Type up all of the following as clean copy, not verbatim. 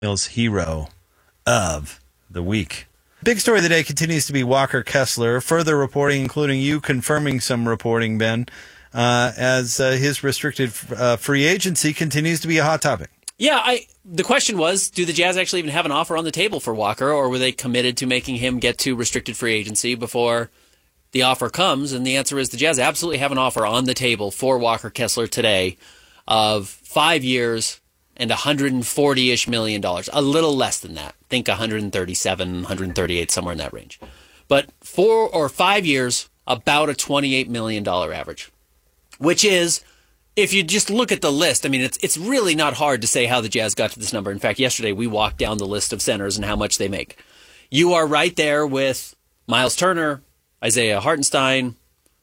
Mills hero of the week. Big story of the day continues to be Walker Kessler. Further reporting, including you confirming some reporting, Ben, as his restricted free agency continues to be a hot topic. Yeah, the question was, do the Jazz actually even have an offer on the table for Walker, or were they committed to making him get to restricted free agency before the offer comes? And the answer is the Jazz absolutely have an offer on the table for Walker Kessler today of 5 years and $140-ish million. A little less than that. Think 137, 138, somewhere in that range. But 4 or 5 years, about a $28 million average, which is, if you just look at the list, I mean, it's really not hard to say how the Jazz got to this number. In fact, yesterday we walked down the list of centers and how much they make. You are right there with Miles Turner, Isaiah Hartenstein,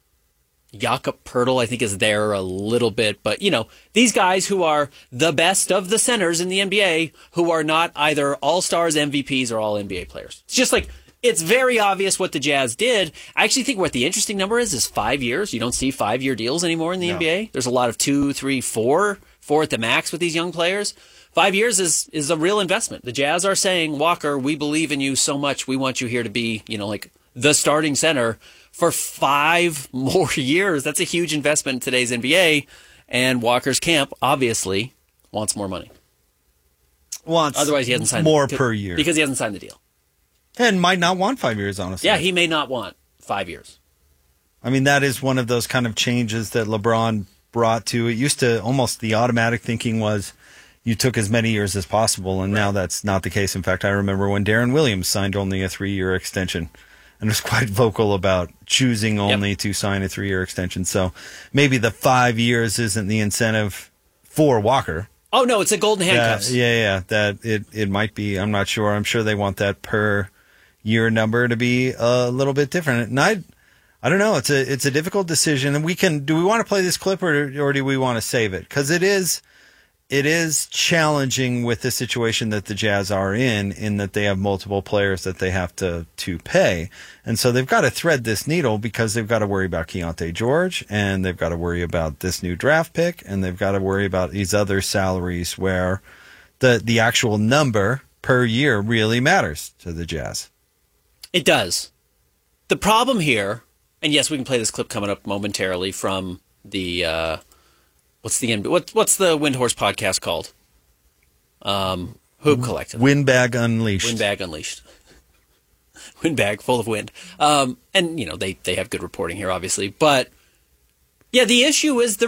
Jakob Poeltl, I think, is there a little bit. But, you know, these guys who are the best of the centers in the NBA who are not either all-stars, MVPs, or all-NBA players. It's just like, it's very obvious what the Jazz did. I actually think what the interesting number is 5 years. You don't see 5-year deals anymore in the NBA. There's a lot of 2, 3, 4 at the max with these young players. 5 years is a real investment. The Jazz are saying, Walker, we believe in you so much. We want you here to be, you know, like the starting center for 5 more years. That's a huge investment in today's NBA. And Walker's camp, obviously, wants more money. Otherwise, he hasn't signed more per year. Because he hasn't signed the deal. And might not want 5 years, honestly. Yeah, he may not want 5 years. I mean, that is one of those kind of changes that LeBron brought to it. Used to almost the automatic thinking was you took as many years as possible, and now that's not the case. In fact, I remember when Darren Williams signed only a 3-year extension and was quite vocal about choosing only to sign a 3-year extension. So maybe the 5 years isn't the incentive for Walker. Oh, no, it's a golden handcuffs. Yeah. That it might be. I'm not sure. I'm sure they want that per year number to be a little bit different. And I don't know. It's a difficult decision. And do we want to play this clip or do we want to save it? Because it is challenging with the situation that the Jazz are in that they have multiple players that they have to pay. And so they've got to thread this needle because they've got to worry about Keontae George, and they've got to worry about this new draft pick, and they've got to worry about these other salaries where the actual number per year really matters to the Jazz. It does. The problem here, and yes, we can play this clip coming up momentarily from the what's the Windhorse podcast called? Hoop Collective. Windbag Unleashed. Windbag Unleashed. Windbag full of wind. And you know they have good reporting here, obviously, but yeah, the issue is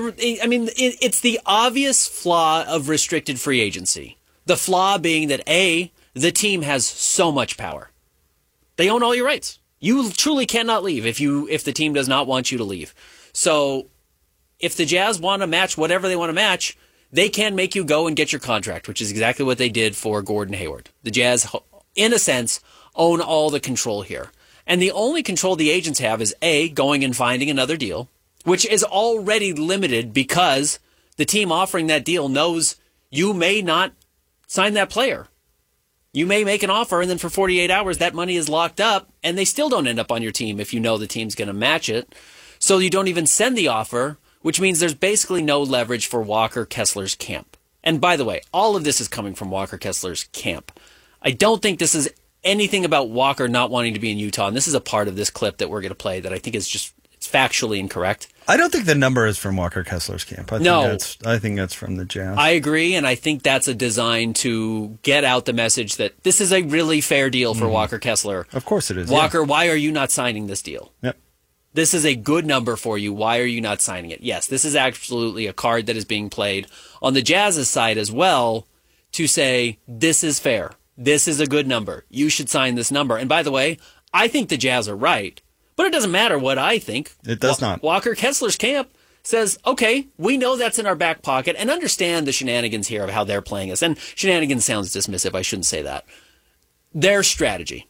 it's the obvious flaw of restricted free agency. The flaw being that the team has so much power. They own all your rights. You truly cannot leave if the team does not want you to leave. So if the Jazz want to match whatever they want to match, they can make you go and get your contract, which is exactly what they did for Gordon Hayward. The Jazz, in a sense, own all the control here. And the only control the agents have is going and finding another deal, which is already limited because the team offering that deal knows you may not sign that player. You may make an offer, and then for 48 hours, that money is locked up, and they still don't end up on your team if you know the team's going to match it. So you don't even send the offer, which means there's basically no leverage for Walker Kessler's camp. And by the way, all of this is coming from Walker Kessler's camp. I don't think this is anything about Walker not wanting to be in Utah, and this is a part of this clip that we're going to play that I think is just it's factually incorrect. I don't think the number is from Walker Kessler's camp. I think that's from the Jazz. I agree, and I think that's a design to get out the message that this is a really fair deal for Walker Kessler. Of course it is. Walker, why are you not signing this deal? Yep. This is a good number for you. Why are you not signing it? Yes, this is absolutely a card that is being played on the Jazz's side as well to say, this is fair. This is a good number. You should sign this number. And by the way, I think the Jazz are right. But it doesn't matter what I think. It does not. Walker Kessler's camp says, okay, we know that's in our back pocket, and understand the shenanigans here of how they're playing us. And shenanigans sounds dismissive. I shouldn't say that. Their strategy.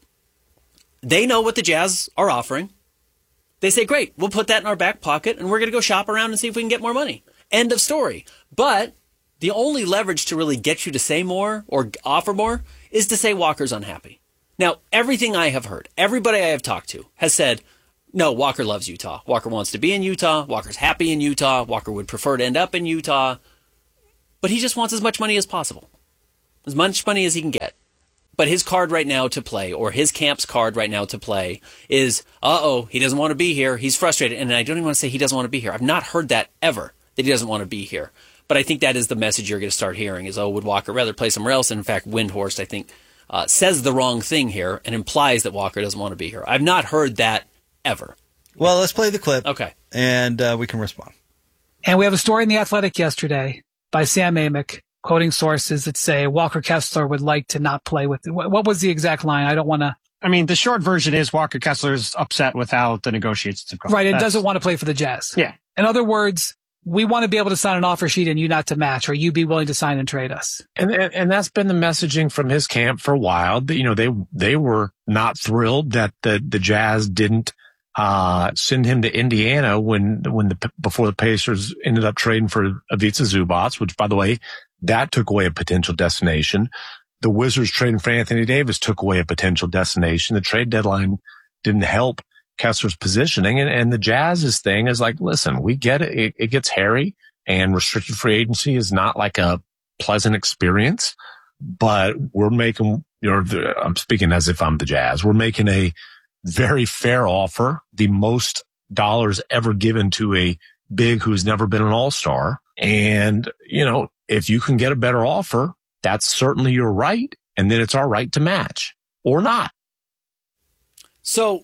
They know what the Jazz are offering. They say, great, we'll put that in our back pocket, and we're going to go shop around and see if we can get more money. End of story. But the only leverage to really get you to say more or offer more is to say Walker's unhappy. Now, everything I have heard, everybody I have talked to has said, no, Walker loves Utah. Walker wants to be in Utah. Walker's happy in Utah. Walker would prefer to end up in Utah. But he just wants as much money as possible. as much money as he can get. But his card right now to play, or his camp's card right now to play, is, he doesn't want to be here. He's frustrated. And I don't even want to say he doesn't want to be here. I've not heard that ever, that he doesn't want to be here. But I think that is the message you're going to start hearing is, would Walker rather play somewhere else? And in fact, Windhorst, I think, says the wrong thing here and implies that Walker doesn't want to be here. I've not heard that ever. Well, let's play the clip. Okay. And we can respond. And we have a story in The Athletic yesterday by Sam Amick, quoting sources that say Walker Kessler would like to not play with. What was the exact line? I don't want to. I mean, the short version is Walker Kessler's upset with how the negotiations have gone. Right. And doesn't want to play for the Jazz. Yeah. In other words, we want to be able to sign an offer sheet and you not to match, or you be willing to sign and trade us. And that's been the messaging from his camp for a while. They were not thrilled that the Jazz didn't send him to Indiana before the Pacers ended up trading for Ivica Zubac, which, by the way, that took away a potential destination. The Wizards trading for Anthony Davis took away a potential destination. The trade deadline didn't help Kessler's positioning. And the Jazz's thing is like, listen, we get it. It gets hairy, and restricted free agency is not like a pleasant experience, but we're making, I'm speaking as if I'm the Jazz. We're making a very fair offer, the most dollars ever given to a big who's never been an all-star. And, if you can get a better offer, that's certainly your right. And then it's our right to match or not. So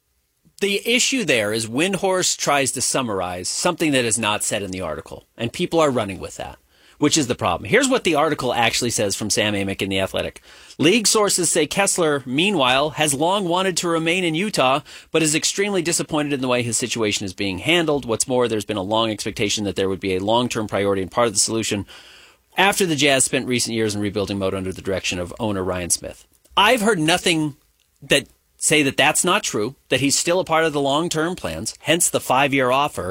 the issue there is Windhorst tries to summarize something that is not said in the article, and people are running with that, which is the problem. Here's what the article actually says from Sam Amick in The Athletic. League sources say Kessler, meanwhile, has long wanted to remain in Utah, but is extremely disappointed in the way his situation is being handled. What's more, there's been a long expectation that there would be a long-term priority and part of the solution after the Jazz spent recent years in rebuilding mode under the direction of owner Ryan Smith. I've heard nothing that say that that's not true, that he's still a part of the long-term plans, hence the 5-year offer,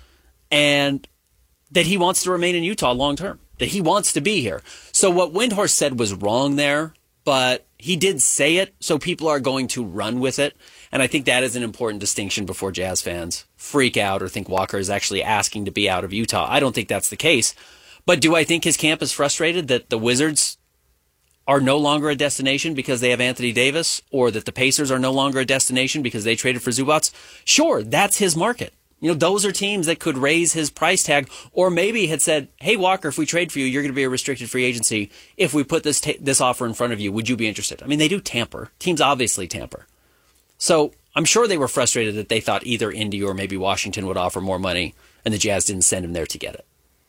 and that he wants to remain in Utah long-term, that he wants to be here. So what Windhorst said was wrong there, but he did say it, so people are going to run with it. And I think that is an important distinction before Jazz fans freak out or think Walker is actually asking to be out of Utah. I don't think that's the case. But do I think his camp is frustrated that the Wizards are no longer a destination because they have Anthony Davis, or that the Pacers are no longer a destination because they traded for Zubac? Sure, that's his market. Those are teams that could raise his price tag, or maybe had said, hey, Walker, if we trade for you, you're going to be a restricted free agency. If we put this offer in front of you, would you be interested? I mean, they do tamper. Teams obviously tamper. So I'm sure they were frustrated that they thought either Indy or maybe Washington would offer more money, and the Jazz didn't send him there to get it.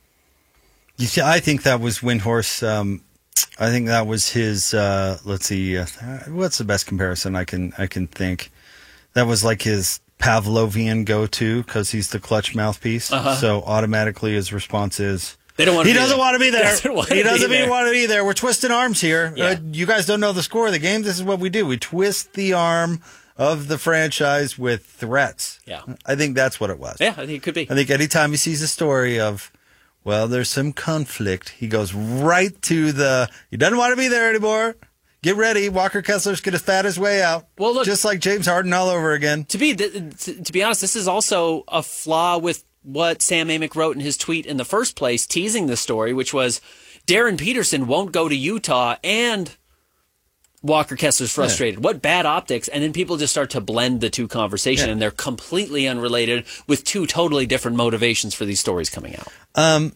You see, I think that was Windhorst. I think that was his. Let's see, what's the best comparison I can think? That was like his Pavlovian go-to because he's the clutch mouthpiece. So automatically his response is, they don't want. He doesn't want to be there. He doesn't want to be there. We're twisting arms here. Yeah. You guys don't know the score of the game. This is what we do. We twist the arm of the franchise with threats. Yeah, I think that's what it was. Yeah, I think it could be. I think anytime he sees a story of, well, there's some conflict, he goes right to he doesn't want to be there anymore. Get ready. Walker Kessler's going to fat his way out. Well, look, just like James Harden all over again. To be honest, this is also a flaw with what Sam Amick wrote in his tweet in the first place, teasing the story, which was Darren Peterson won't go to Utah and Walker Kessler's frustrated. Yeah. What bad optics. And then people just start to blend the two conversations, and they're completely unrelated with two totally different motivations for these stories coming out.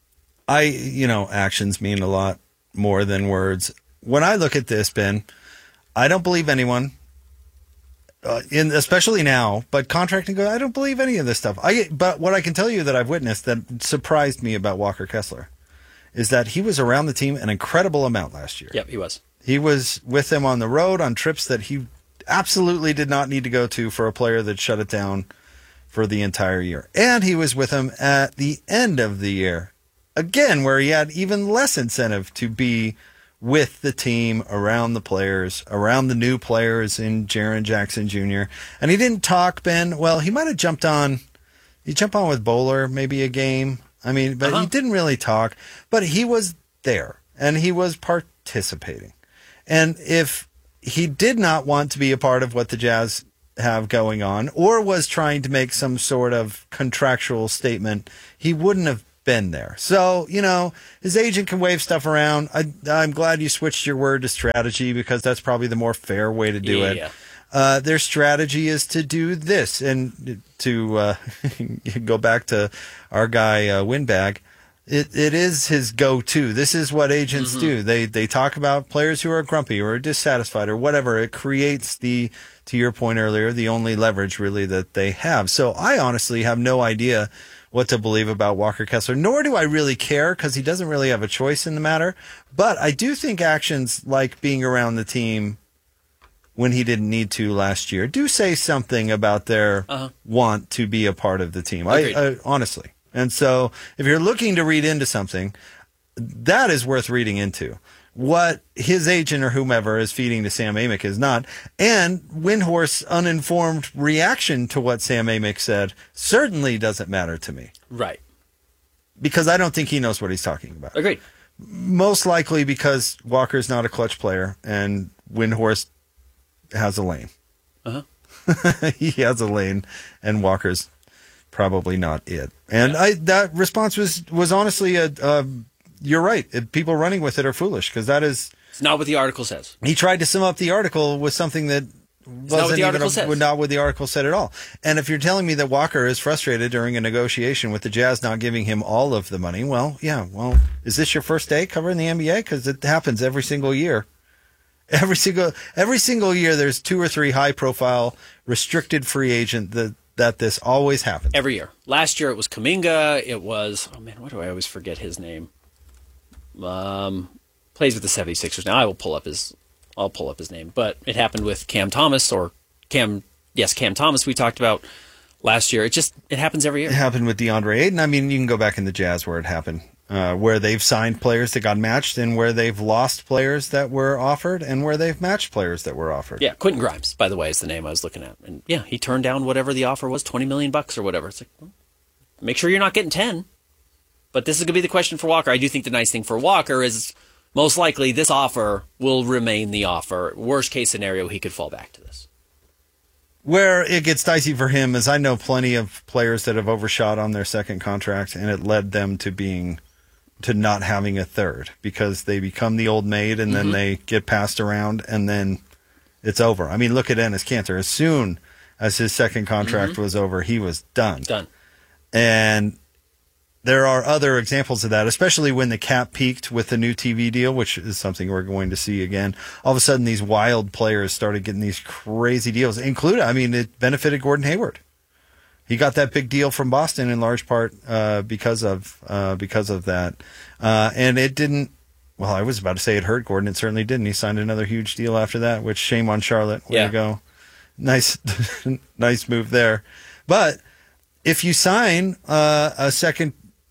Actions mean a lot more than words. When I look at this, Ben, I don't believe anyone, especially now, but contracting, I don't believe any of this stuff. But what I can tell you that I've witnessed that surprised me about Walker Kessler is that he was around the team an incredible amount last year. Yep, he was. He was with them on the road on trips that he absolutely did not need to go to for a player that shut it down for the entire year. And he was with them at the end of the year, again, where he had even less incentive to be with the team, around the players, around the new players in Jaren Jackson Jr. And he didn't talk, Ben. Well, he might have jumped on. He jumped on with Bowler, maybe a game. I mean, but he didn't really talk. But he was there, and he was participating. And if he did not want to be a part of what the Jazz have going on, or was trying to make some sort of contractual statement, he wouldn't have been there. So, his agent can wave stuff around. I'm glad you switched your word to strategy because that's probably the more fair way to do it. Their strategy is to do this. And to go back to our guy, Windbag, it is his go-to. This is what agents do. They talk about players who are grumpy or dissatisfied or whatever. It creates to your point earlier, the only leverage really that they have. So I honestly have no idea what to believe about Walker Kessler, nor do I really care because he doesn't really have a choice in the matter. But I do think actions like being around the team when he didn't need to last year do say something about their want to be a part of the team. I honestly. And so if you're looking to read into something, that is worth reading into. What his agent or whomever is feeding to Sam Amick is not. And Windhorst's uninformed reaction to what Sam Amick said certainly doesn't matter to me. Right. Because I don't think he knows what he's talking about. Agreed. Most likely because Walker's not a clutch player and Windhorst has a lane. He has a lane and Walker's probably not it. And that response was honestly you're right. People running with it are foolish because that is... It's not what the article says. He tried to sum up the article with something that wasn't not what the article said at all. And if you're telling me that Walker is frustrated during a negotiation with the Jazz not giving him all of the money, is this your first day covering the NBA? Because it happens every single year. Every single year there's 2 or 3 high-profile restricted free agent that this always happens. Every year. Last year it was Kuminga. It was... Oh, man, why do I always forget his name? Plays with the 76ers now. I'll pull up his name. But it happened with Cam Thomas Cam Thomas we talked about last year. It happens every year. It happened with DeAndre Ayton. I mean, you can go back in the Jazz where it happened, where they've signed players that got matched and where they've lost players that were offered and where they've matched players that were offered. Yeah, Quentin Grimes, by the way, is the name I was looking at. And yeah, he turned down whatever the offer was, $20 million or whatever. It's like, well, make sure you're not getting 10. But this is going to be the question for Walker. I do think the nice thing for Walker is most likely this offer will remain the offer. Worst case scenario, he could fall back to this. Where it gets dicey for him is I know plenty of players that have overshot on their second contract, and it led them to not having a third because they become the old maid and then they get passed around and then it's over. I mean, look at Enes Kanter. As soon as his second contract was over, he was done. And there are other examples of that, especially when the cap peaked with the new TV deal, which is something we're going to see again. All of a sudden, these wild players started getting these crazy deals. It benefited Gordon Hayward. He got that big deal from Boston in large part because of that. And it didn't. Well, I was about to say it hurt Gordon. It certainly didn't. He signed another huge deal after that, which shame on Charlotte. Way to go. Nice, nice move there. But if you sign a second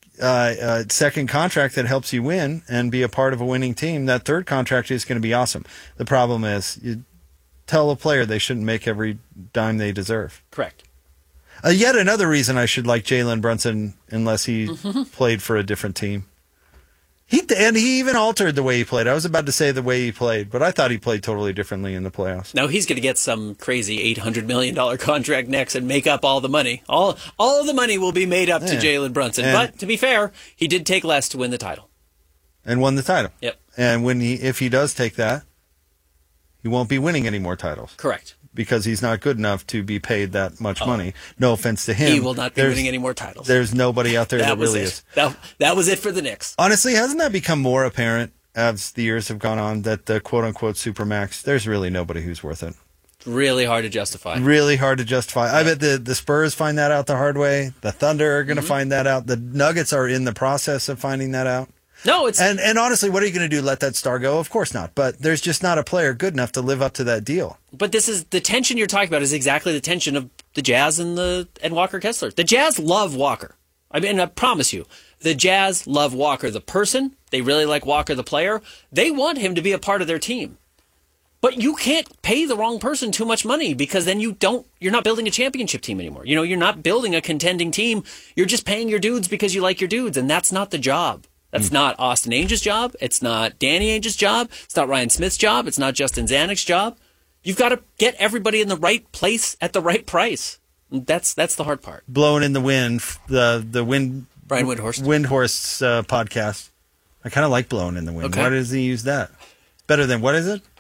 contract that helps you win and be a part of a winning team, that third contract is going to be awesome. The problem is you tell a player they shouldn't make every dime they deserve. Correct. Yet another reason I should like Jalen Brunson unless he played for a different team. He even altered the way he played. I was about to say the way he played, but I thought he played totally differently in the playoffs. Now he's going to get some crazy $800 million contract next and make up all the money. All of the money will be made up to Jalen Brunson. But to be fair, he did take less to win the title. And won the title. Yep. And if he does take that, he won't be winning any more titles. Correct. Because he's not good enough to be paid that much money. No offense to him. He will not be winning any more titles. There's nobody out there that really is. That was it for the Knicks. Honestly, hasn't that become more apparent as the years have gone on that the quote-unquote Supermax, there's really nobody who's worth it. It's really hard to justify. Really hard to justify. I bet the Spurs find that out the hard way. The Thunder are going to find that out. The Nuggets are in the process of finding that out. No, it's... And honestly, what are you going to do? Let that star go? Of course not. But there's just not a player good enough to live up to that deal. But this is the tension you're talking about is exactly the tension of the Jazz and Walker Kessler. The Jazz love Walker. I mean, I promise you, the Jazz love Walker the person. They really like Walker the player. They want him to be a part of their team. But you can't pay the wrong person too much money because then you're not building a championship team anymore. You know, you're not building a contending team. You're just paying your dudes because you like your dudes, and that's not the job. That's not Austin Ainge's job. It's not Danny Ainge's job. It's not Ryan Smith's job. It's not Justin Zanuck's job. You've got to get everybody in the right place at the right price. That's the hard part. Blowing in the wind, the wind Brian Windhorst. Windhorst's podcast. I kind of like Blowing in the Wind. Okay. Why does he use that? Better than, what is it?